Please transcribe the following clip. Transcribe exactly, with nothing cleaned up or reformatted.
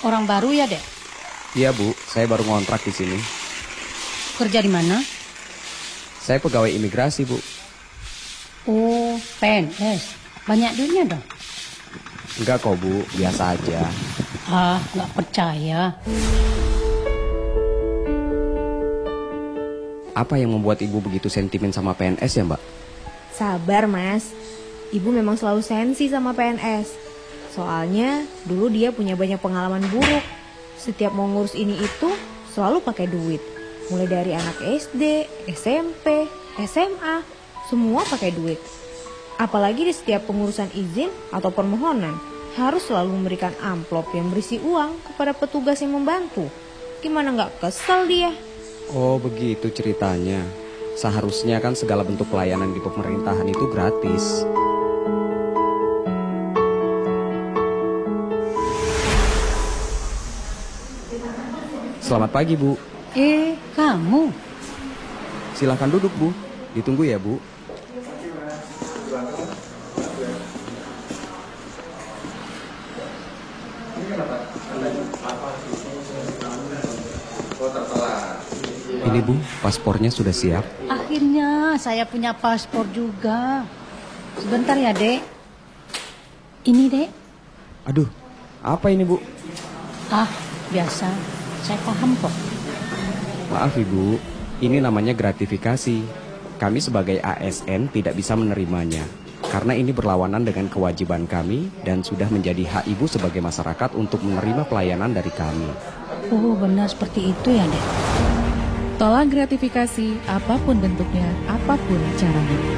Orang baru ya, Dek? Iya, Bu. Saya baru ngontrak di sini. Kerja di mana? Saya pegawai imigrasi, Bu. Oh, P N S. Banyak duitnya dong? Enggak kok, Bu. Biasa aja. Ah, nggak percaya. Apa yang membuat Ibu begitu sentimen sama P N S ya, Mbak? Sabar, Mas. Ibu memang selalu sensi sama P N S. Soalnya dulu dia punya banyak pengalaman buruk. Setiap mau ngurus ini itu selalu pakai duit. Mulai dari anak S D, S M P, S M A, semua pakai duit. Apalagi di setiap pengurusan izin atau permohonan harus selalu memberikan amplop yang berisi uang kepada petugas yang membantu. Gimana nggak kesel dia? Oh, begitu ceritanya. Seharusnya kan segala bentuk pelayanan di pemerintahan itu gratis. Selamat pagi, Bu. Eh, kamu? Silahkan duduk, Bu. Ditunggu ya, Bu. Ini, Bu, paspornya sudah siap. Akhirnya saya punya paspor juga. Sebentar ya, Dek. Ini, Dek. Aduh, apa ini, Bu? Ah, biasa. Saya paham kok. Maaf, Ibu. Ini namanya gratifikasi. Kami sebagai A S N tidak bisa menerimanya. Karena ini berlawanan dengan kewajiban kami dan sudah menjadi hak Ibu sebagai masyarakat untuk menerima pelayanan dari kami. Oh, benar seperti itu ya, Dek. Tolak gratifikasi apapun bentuknya, apapun caranya.